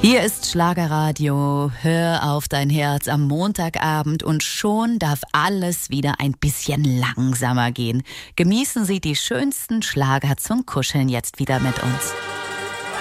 Hier ist Schlagerradio. Hör auf dein Herz am Montagabend und schon darf alles wieder ein bisschen langsamer gehen. Genießen Sie die schönsten Schlager zum Kuscheln jetzt wieder mit uns.